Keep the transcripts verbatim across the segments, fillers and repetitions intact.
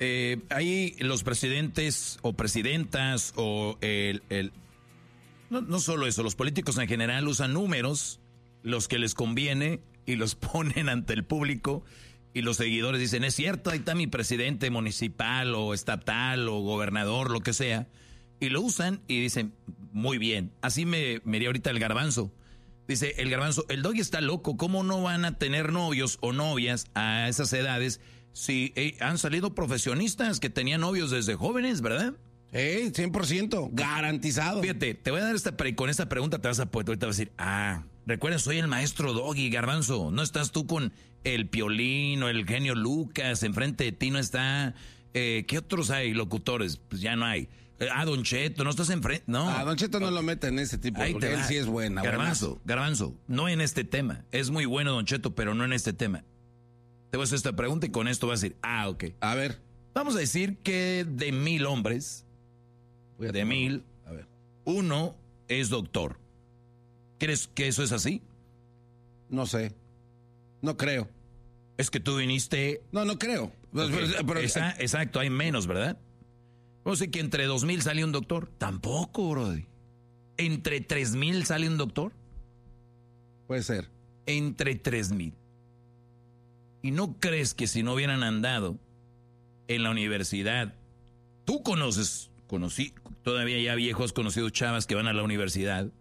Eh, ahí los presidentes o presidentas o el... el no, no solo eso, los políticos en general usan números, los que les conviene, y los ponen ante el público, y los seguidores dicen, es cierto, ahí está mi presidente municipal o estatal o gobernador, lo que sea, y lo usan y dicen, muy bien. Así me, me dio ahorita el Garbanzo. Dice el Garbanzo, el Doggy está loco, ¿cómo no van a tener novios o novias a esas edades si eh, han salido profesionistas que tenían novios desde jóvenes, verdad? Eh, cien por ciento, garantizado. Fíjate, te voy a dar esta, pre con esta pregunta te vas a, ahorita vas a decir, ah, recuerda, soy el maestro Doggy, Garbanzo, no estás tú con el Piolín o el genio Lucas, enfrente de ti no está, eh, ¿qué otros hay locutores? Pues ya no hay. Ah, Don Cheto, no estás enfrente, no. Ah, Don Cheto no lo mete en ese tipo, ahí porque te él va. sí es buena. Garbanzo, buenazo. Garbanzo, no en este tema. Es muy bueno Don Cheto, pero no en este tema. Te voy a hacer esta pregunta y con esto vas a decir, ah, ok. A ver. Vamos a decir que de mil hombres, de mil, a ver. uno es doctor. ¿Crees que eso es así? No sé. No creo. Es que tú viniste... No, no creo. Okay. Pero, pero, Esa, exacto, hay menos, ¿verdad? No sé que entre dos mil sale un doctor. Tampoco, brody. ¿Entre tres mil sale un doctor? Puede ser. Entre tres mil. ¿Y no crees que si no hubieran andado en la universidad, tú conoces, conocí, todavía ya viejos conocidos chavas que van a la universidad?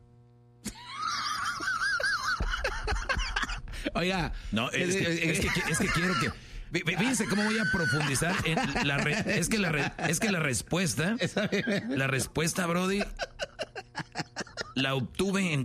Oiga. No, es que, es que, es que quiero que... Fíjense cómo voy a profundizar en la re, es que la re, es que la respuesta, la respuesta, Brody, la obtuve en